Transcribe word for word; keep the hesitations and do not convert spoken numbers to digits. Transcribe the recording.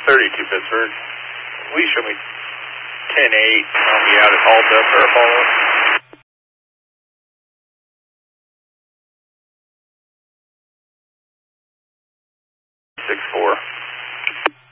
thirty-two Pittsburgh. Will you show me ten eight? I'll be out at Alta for a follow-up. six four.